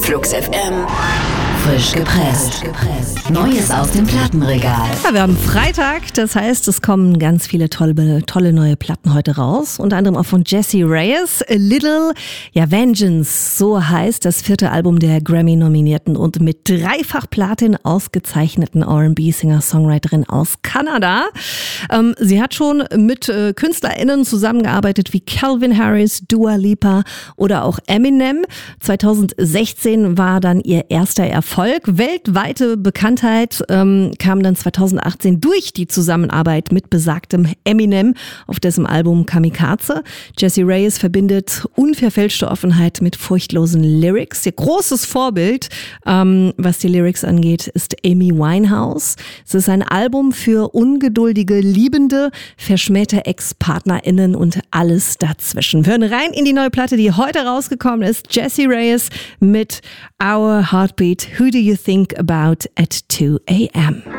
Flux FM. Frisch gepresst. Neues aus dem Plattenregal. Ja, wir haben Freitag, das heißt, es kommen ganz viele tolle neue Platten heute raus. Unter anderem auch von Jessie Reyez, A Little Vengeance. So heißt das 4. Album der Grammy-nominierten und mit Dreifach-Platin ausgezeichneten R&B-Singer-Songwriterin aus Kanada. Sie hat schon mit KünstlerInnen zusammengearbeitet wie Calvin Harris, Dua Lipa oder auch Eminem. 2016 war dann ihr erster Erfolg. Weltweite Bekanntheit kam dann 2018 durch die Zusammenarbeit mit besagtem Eminem auf dessen Album Kamikaze. Jessie Reyez verbindet unverfälschte Offenheit mit furchtlosen Lyrics. Ihr großes Vorbild, was die Lyrics angeht, ist Amy Winehouse. Es ist ein Album für ungeduldige Liebende, verschmähte Ex-PartnerInnen und alles dazwischen. Wir hören rein in die neue Platte, die heute rausgekommen ist. Jessie Reyez mit Our Heartbeat. Who do you think about at 2 a.m.?